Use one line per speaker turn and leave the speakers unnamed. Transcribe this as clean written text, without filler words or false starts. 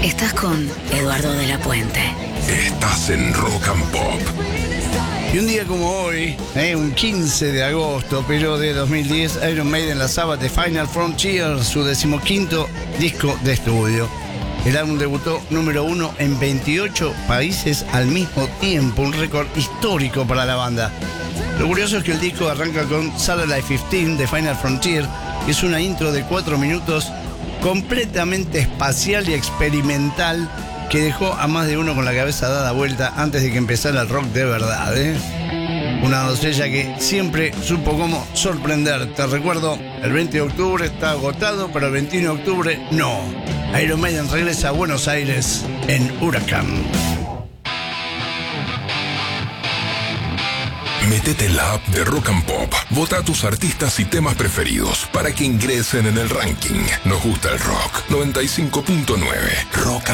Estás con Eduardo de la Puente.
Estás en Rock and Pop.
Y un día como hoy, un 15 de agosto, pero de 2010, Iron Maiden lanzaba The Final Frontier, su 15º disco de estudio. El álbum debutó número 1 en 28 países al mismo tiempo, un récord histórico para la banda. Lo curioso es que el disco arranca con Satellite 15, The Final Frontier, que es una intro de 4 minutos completamente espacial y experimental que dejó a más de uno con la cabeza dada vuelta antes de que empezara el rock de verdad, Una doncella que siempre supo cómo sorprender. Te recuerdo, el 20 de octubre está agotado, pero el 21 de octubre no. Iron Maiden regresa a Buenos Aires en Huracán.
Métete en la app de Rock and Pop. Vota a tus artistas y temas preferidos para que ingresen en el ranking. Nos gusta el rock. 95.9 Rock and